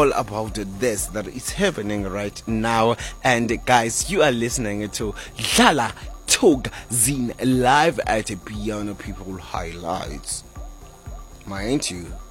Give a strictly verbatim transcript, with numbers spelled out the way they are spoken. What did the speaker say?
all about this that is happening right now. And guys, you are listening to Dlala Talk Zine live at Piano People Highlights. Mind you.